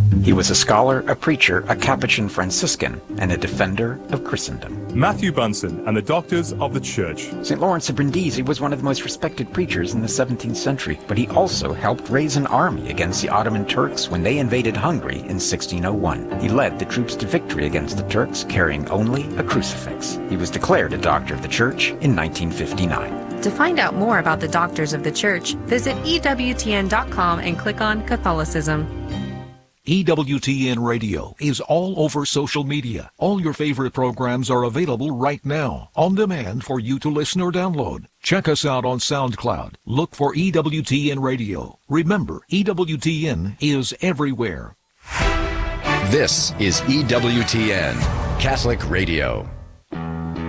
He was a scholar, a preacher, a Capuchin Franciscan, and a defender of Christendom. Matthew Bunsen and the Doctors of the Church. St. Lawrence of Brindisi was one of the most respected preachers in the 17th century, but he also helped raise an army against the Ottoman Turks when they invaded Hungary in 1601. He led the troops to victory against the Turks, carrying only a crucifix. He was declared a Doctor of the Church in 1959. To find out more about the Doctors of the Church, visit EWTN.com and click on Catholicism. EWTN Radio is all over social media. All your favorite programs are available right now, on demand for you to listen or download. Check us out on SoundCloud. Look for EWTN Radio. Remember, EWTN is everywhere. This is EWTN, Catholic Radio.